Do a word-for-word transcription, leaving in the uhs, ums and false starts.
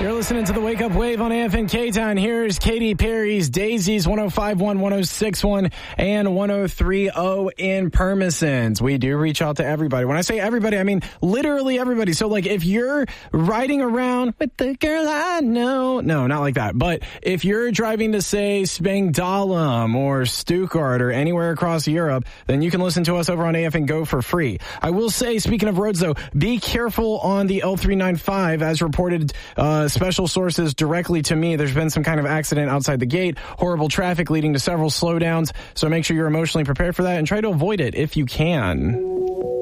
You're listening to the Wake Up Wave on A F N K-Town. Here's Katy Perry's Daisies, one oh five point one, one oh six point one, and one oh three point oh in Permisons. We do reach out to everybody. When I say everybody, I mean literally everybody. So, like, if you're riding around with the girl I know, no, not like that. But if you're driving to, say, Spangdahlem or Stuttgart or anywhere across Europe, then you can listen to us over on A F N Go for free. I will say, speaking of roads, though, be careful on the L three ninety-five, as reported uh, special sources directly to me. There's been some kind of accident outside the gate, horrible traffic leading to several slowdowns, so make sure you're emotionally prepared for that and try to avoid it if you can.